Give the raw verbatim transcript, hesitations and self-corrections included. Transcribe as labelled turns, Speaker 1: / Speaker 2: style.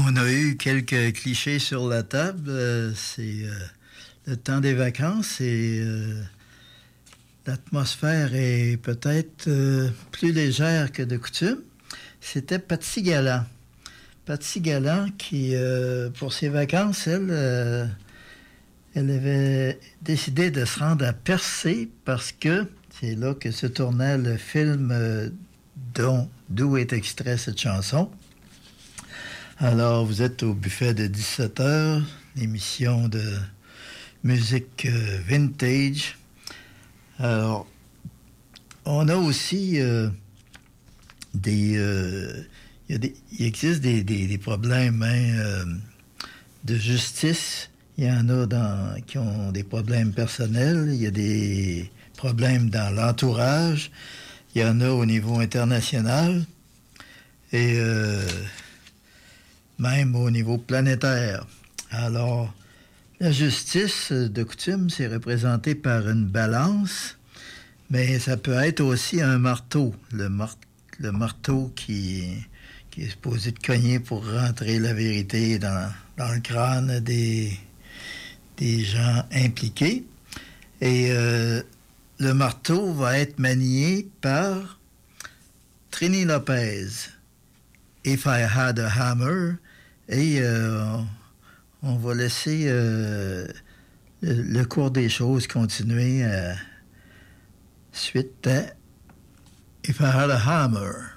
Speaker 1: On a eu quelques clichés sur la table. Euh, c'est euh, le temps des vacances et euh, l'atmosphère est peut-être euh, plus légère que de coutume. C'était Patsy Galland. Patsy Galland qui, euh, pour ses vacances, elle, euh, elle avait décidé de se rendre à Percé parce que c'est là que se tournait le film euh, dont, d'où est extrait cette chanson. Alors, vous êtes au buffet de dix-sept heures, émission de musique euh, vintage. Alors, on a aussi euh, des, euh, y a des... Il existe des, des, des problèmes hein, euh, de justice. Il y en a dans, qui ont des problèmes personnels. Il y a des problèmes dans l'entourage. Il y en a au niveau international. Et... Euh, même au niveau planétaire. Alors, la justice, de coutume, c'est représenté par une balance, mais ça peut être aussi un marteau. Le, mar- le marteau qui, qui est supposé de cogner pour rentrer la vérité dans, dans le crâne des, des gens impliqués. Et euh, le marteau va être manié par Trini Lopez. If I Had a Hammer, et euh, on va laisser euh, le, le cours des choses continuer euh, suite à If I Had a Hammer.